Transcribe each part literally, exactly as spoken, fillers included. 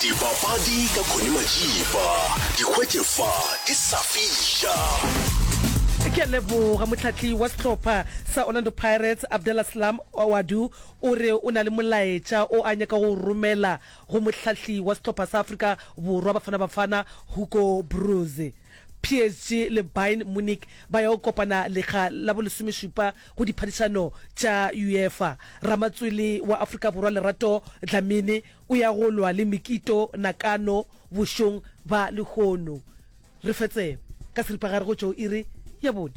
Dipapadi ka Connie Majiba, dikgwetlefa di sa fisha. Ke a leboga motlhatli wa setlhopha sa Orlando Pirates Abdullah Salam Awadu o re o na le molaetša o a nyaka go romela go motlhatli wa setlhopha sa Africa Borwa Bafana Bafana Hugo Broos. P S G le Bayern Munich ba ya go kopana lega la bolesomešupa go diphadišano tša UEFA. Ramatswele wa Afrika Borwa Lerato Dlamini o ya go lwa le Mikito Nakano bošong ba Lekgono. Re fetse ka seripagare go tšo iri ya bone.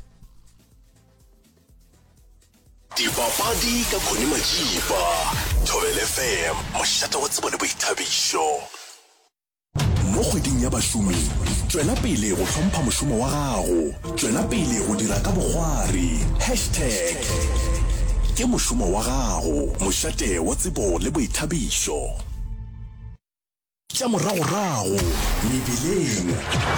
Dipapadi ka Connie Majiba, Thobela F M, mošate wa tsebo le boithabišo. Mo kgweding ya bašomi, tswela pele go hlompha mošomo wa gago, tswela pele go dira ka bogwari, hashtag ke mošomo wa gago, mošate wa tsebo le boithabišo. Tša moragorago mebileng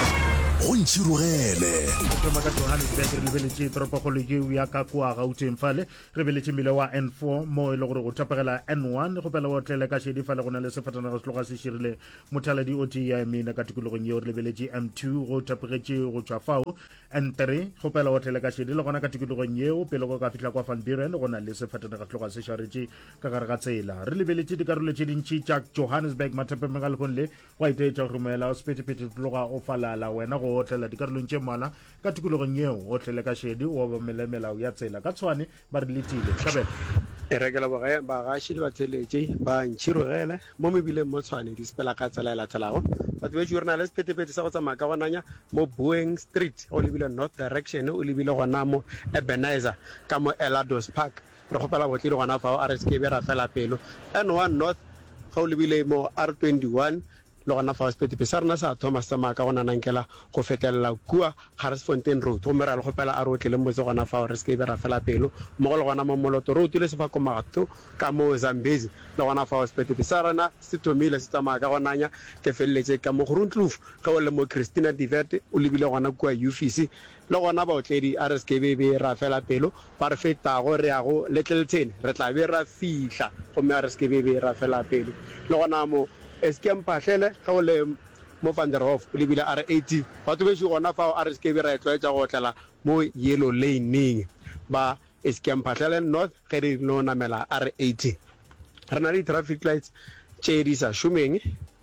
go ntšhirogele ka Johannesburg re lebeletse toropokgolo eo ya ka kwa Gauteng fale re beletse mmila wa N four mo e le gore go tapagela N one go pela o tlele ka shedi fale go na le sefatanaga se tloga se širile mothaladi o tee ya emena ka tikologong yeo re lebeletse M two go tapagetse go tšwa fao N three go pela o tlele ka shedi le gona ka tikologong yeo pele go ka fihla kwa Van Buren go na le sefatanaga se tloga se šaretše ka gare ga tsela re lebeletse dikarolo tše dintši tša Johannesburg mathapeng ga lekgong le wa itaetša go romela o sepetepete tloga o falala wena go otlela dikarolong tše mmala ka tikologong yeo o tlele ka shedi o obamele melao ya tsela ka tshwane ba re letile Tlhabela e rekela bagaši le batheletše ba ntšhirogele mo mebileng mo tshwane di sepela ka tsela e latelago batho betšo re na le sepetepete sa go tsamaya ka gonanya mo Boeing Street o lebile north direction o lebile gona mo Ebenezer ka mo Elados Park re kgopela botlile gona fao R S K be ra fela pelo N one north ga o lebile mo R twenty-one le gona fao sepetepete sa rena sa Thomas tsamaya ka gona nankela go fetelela kua Harrisfontein Road go mera le kgopela a re o tlile motse gona fao R S K be ra fela pelo mo go le gona mo Moloto Road le sefako magato ka mo Zambezi le gona fao sepetepete sa rena se thomile se tsamaya ka gonanya ke feleletse ka mo Groenkloof ka o le mo Christina Divert o lebile gona kua U F C le gona baotledi R S K be be ra fela pelo ba re fetago re ya go Littleton re tla be ra fihla go me R S K be be ra fela pelo le gona mo Eskem Pahlele ga o le mo Van der Hof o lebile R eighty batho be go gona fao R S K be ra etloetša go tlela mo Yellow Lane ba Eskem Pahlele North ge re no namela R eighty re na le traffic lights tše di sa šomeng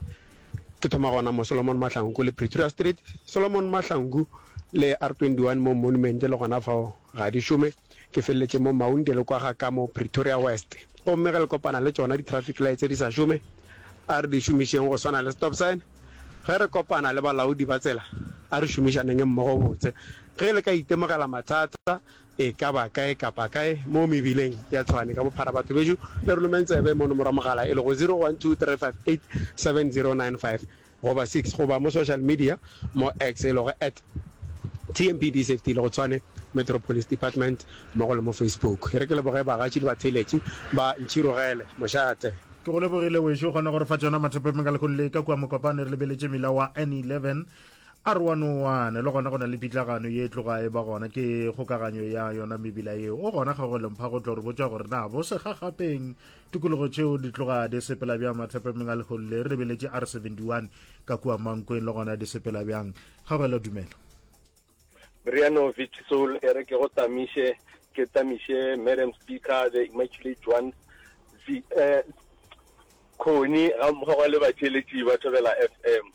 ke thoma gona mo Solomon Mahlangu le Pretoria Street Solomon Mahlangu le R twenty-one mo Monument le gona fao ga di šome ke feleletse mo Maunde le kwa ga ka mo Pretoria West go mmege le kopana le tsona di traffic lights tse di sa šome a re di šomišeng go swana le stop sign ge re kopana le balaodi ba tsela a re šomišaneng mmogo botse ge le ka itemogela mathata e ka ba kae kapa kae mo mebileng ya tshwane ka bophara batho bejo le re lomentsebe mo nomoro mogala e le go zero one two three five eight seven zero nine five goba six goba mo social media mo X e le go at T M P D Safety le go tshwane Metropolis Department mo go le mo Facebook re ke le boge bagatši le batheletši ba ntšhirogele mošate ke go lebogile wešo gona gore fa tsona mathapeng ka lekgong le ka kwa mokopane re lebeletse mela wa N eleven R one oh one le gona go na le pitlagano ye tloga e ba gona ke kgokaganyo ya yona mebila eo o gona ga go lempha go tlo re botsa gore na bo se gagapeng tikologo tšeo di tloga di sepela bjang mathapeng ka lekgong le re lebeletse R seventy-one ka kua Mankweng le gona di sepela bjang ga go le dumelo Briano Vitsoul ere ke go tamiše ke tamiše Madam Speaker the Immaculate One eh Connie ga mmogo le batheletši ba Thobela F M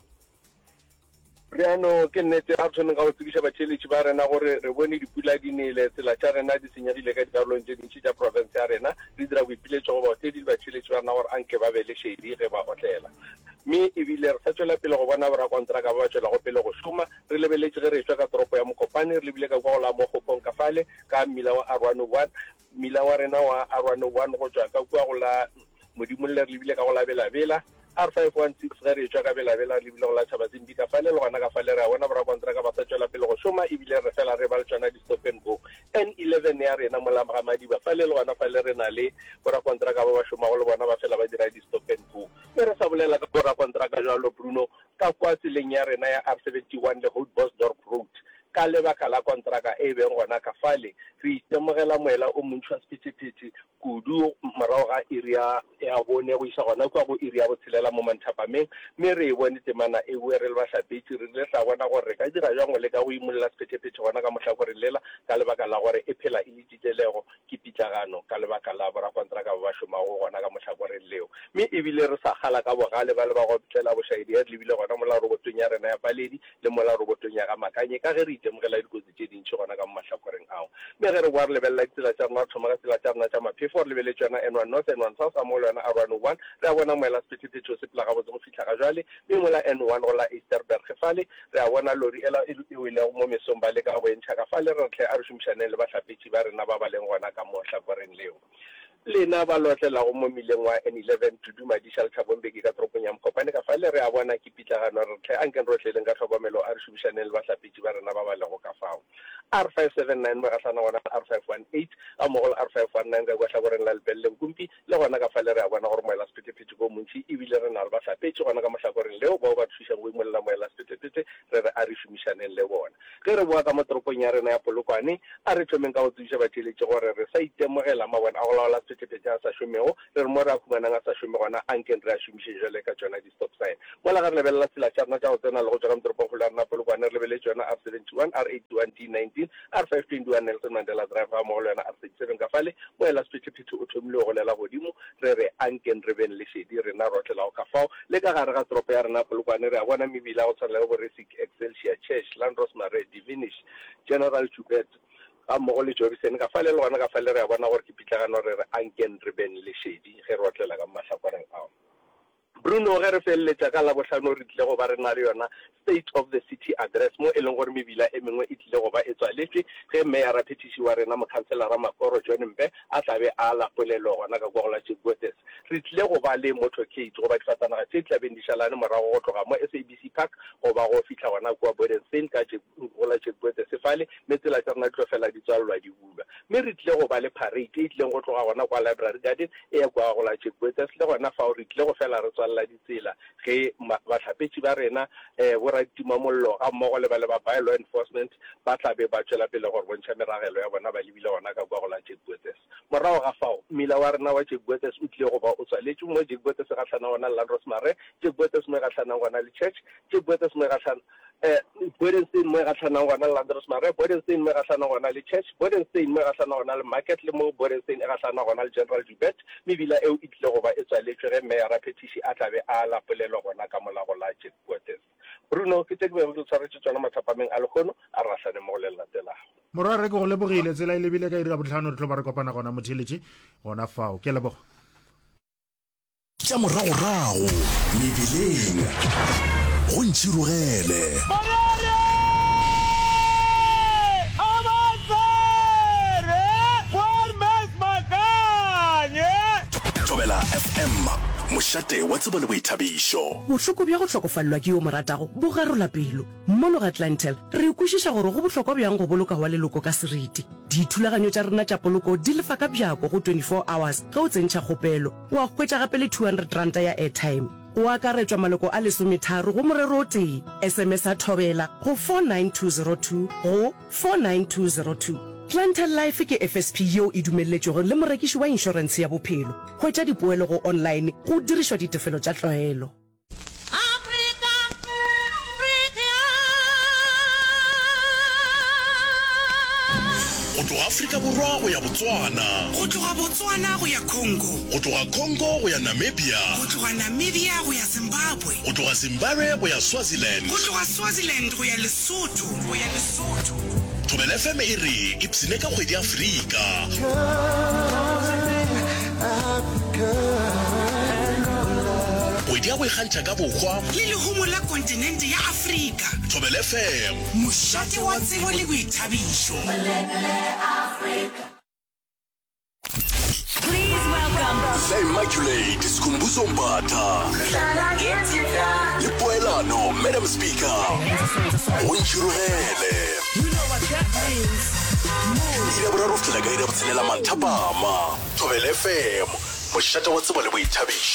Briano ke nnete a tshwaneng ga go tsekiša batheletši ba rena gore re bone dipula di nele tsela tša rena di senyegile ka dikarolong tše dintši tša province ya rena re dira boipiletšo go baotledi le batheletši ba rena gore anke ba be le shedi ge ba otlela mme ebile re sa tšwela pele go bona borakontraka ba ba tšwela go pele go šoma re lebeletše ge re tswa ka toropo ya Mokopane re lebile ka kwa go la mo Kgopong ka fale ka mmila wa R one oh one mmila wa rena wa R one oh one go tšwa ka kwa go la modimo le re lebile ka go la Bela-Bela R five one six ge re tswa ka Bela-Bela re lebile go la Tšhabazimbi ka fale le gona ka fale re a bona borakontraka ba sa tšwela pele go šoma ebile re fela re ba le tswana di stop and go N eleven ya rena mo Lamgamadi ba fale le gona fale re na le borakontraka ba ba šoma go le bona ba fela ba dira di stop and go mme re sa bolela ka borakontraka jalo Bruno ka kwa tseleng ya rena ya R seventy-one le Houtbosdorp Road ka lebaka la kontraka e beng gona ka fale re itemogela moela o montšhwa sephethephethe kudu morago ga area ya bone go isa gona kwa go area go tshelela mo manthapameng mme re e bone temana e bue re le bahlapetši re le tla bona gore re ka dira jang le ka go imolola sephethephethe gona ka mohlakoreng lela ka lebaka la gore e phela e le titelego ke pitlagano ka lebaka la borakontraka ba ba šomago gona ka mohlakoreng leo mme ebile re sa gala ka bogale ba le ba go tlela bošaedi ya lebile gona mola robotong ya rena ya paledi le mola robotong ya ga makanye ka ge re itemogela dikotsi tše dintšhi gona ka mahlakoreng ao mme ge re boa re lebelela ditsela tša rona thoma ka tsela tša rona tša maphefo re lebeletse yona n one north n one south a mo le yona r one oh one re a bona moela sephethephethe se phela gabotse go fitlha ga jale mme mola n one go la easterberg fale re a bona lori ela e wele mo mesong ba le ka go entšha ka fale re tle a re šomišaneng le bahlapetši ba rena ba ba leng gona ka mo hlakoreng leo lena ba lotlelago mo mileng wa n eleven to dumadiša lethabombeki ka toropong ya mokopane ka fale re a bona ke pitlagano re tle anken rotleleng ka tlhokomelo a re šomišaneng le bahlapetši ba rena ba ba lego ka fao r five seven nine mo gatlana gona r five one eight a mogolo r five one nine ka kwa hlakoreng la lebeleleng kumpi le gona ka fale re a bona gore moela sephethephethe ko montši ebile re na le bahlapetši gona ka mohlakoreng leo bao ba thušang go imolela moela sephethephethe re re a re šomišaneng le bona ge re boa ka mo toropong ya rena ya polokwane a re thomeng ka go tsebiša batheletše gore re sa itemogela mabone a go laola sephethephethe a sa šomego re re mo re a khumanang a sa šome gona anken re a šomiše jale ka tsona di-stop sign mola ga re lebelela tsela tša rena tša go tsena le go tswa ka motoropong kgolo ya rena polokwane re lebeletse yona r seventy one r eighty one d nineteen r five twenty-one Nelson Mandela Drive a mogolo yona r thirty-seven ka fale moela sephethephethe o thomile go lela godimo re re anken re ben lešedi rena rotlelago ka fao le ka gare ga toropo ya rena polokwane re a bona mebila go tshwana le go Resic Excelsior Church Landros Mare Divinish General Jubet ga mmogo le Jobisen ka fale le gona ka fale re a bona gore ke pitlagano re re anken re ben lešedi ge re rotlela ka mahlakwareng ao Bruno ge re feleletša ka la bohlano re tlile go ba re na le yona state of the city address mo e leng gore mebila e mengwe e tlile go ba e tswaletšwe ge meyara phetiši wa rena mokhanselara Makoro John Mbe a tlabe a lapolelo gona ka kwa go la Jegbotes re tlile go ba le motorcade go ba difatanaga tše tlabeng di šalane morago go tloga mo S A B C Park go ba go fitlha gona kua Bodenstein ka go la Jegbotes fale mme tsela tša rena di tlo fela di tswalelwa di bula mme re tlile go ba le parade e tlileng go tloga gona kwa Library Garden e ya kwa go la Jegbotes le gona fao re tlile go fela re tswalela ditsela ge bahlapetši ba rena um boratimamollo ga mmogo le ba le ba by law enforcement ba tlabe ba tšwela pele gore bontšha meragelo ya bona ba lebile gona ka kwa go la Jegbotes morago ga fao mmila wa rena wa Jegbotes o tlile go ba o tswaletše mo Jegbotes ga tlhana gona le Landros Mare Jegbotes mo e ga tlhanang gona le Church Jegbotes mo e ga tlhana um Bodenstein mo e ga tlhanang gona le Landros Mare Bodenstein mo e ga tlhanang gona le Church Bodenstein mo e ga tlhanang gona le Market le mo Bodenstein e ga tlhanang gona le General Jubet mebila eo e tlile go ba e tswaletšwe ge meyara phetiši a tlabe a lapolelo gona ka molago la Jegbotes Bruno ke tse ke bego ke tshwaretse tsona mathapameng a lekgono a rahlane mo go le latelago morwa re ke go lebogile tsela e lebile ka iri ka botlhano re tlo ba re kopana gona motheletše gona fao ke leboga tša moragorago mebileng go ntšhirogele Thobela F M mošate wa tsebo le boithabišo bohloko bja go hlokofallwa ke yo moratago bo garola pelo mono ga Atlantel re ikwešiša gore go bohlokwa bjang go boloka wa leloko ka seriti dithulaganyo tša rena tša poloko di lefa ka bjako go twenty-four hours ge o tsentšha kgopelo wa hwetša gape le two hundred ranta ya airtime o akaretswa maloko a lesometharo go morero o tee S M S a thobela go four nine two zero two go four nine two zero two Atlantel Life ke F S P yeo e dumelletšego le morekiši wa inšorense ya bophelo hwetša dipoelo go online go dirišwa ditefelo tša tlwaelo go tloga Afrika Borwa go ya Botswana go tloga Botswana go ya Congo go tloga Congo go ya Namibia go tloga Namibia go ya Zimbabwe go tloga Zimbabwe go ya Swaziland go tloga Swaziland go ya Lesotho go ya Lesotho Thobela F M e re ipsine ka kgwedi Afrika kgwedi ya go ikgantšha ka bokgwa le lehumo la kontinente ya Afrika Thobela F M mošate wa tsebo le boithabišo Please welcome La Immaculate Sikhumbuzo Mbatha le Poelano Madam Speaker go ntšhirogele You know what that means. ira boraro fela ka ira botshelela manthapama Thobela F M mošate wa tsebo le boithabišo